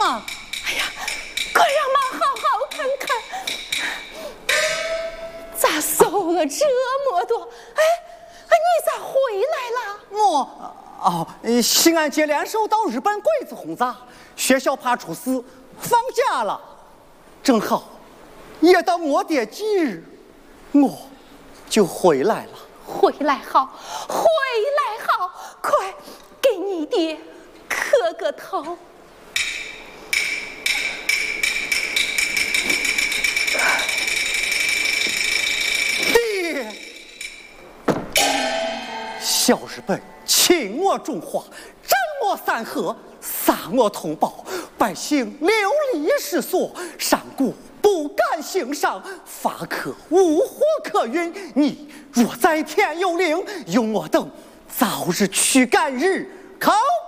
嘛？ 哎呀，快让妈好好看看，咋瘦了这么多？哎，你咋回来了？ 西安接连受到日本鬼子轰炸，学校怕出事，放假了。正好也到我爹忌日，我就回来了。 回来好，回来好，快给你爹磕个头。 爹，小日本侵我中华，占我三河，杀我同胞，百姓流离失所，山谷不敢行上，法可无火可运。你若在天有灵，用我等早日驱赶日寇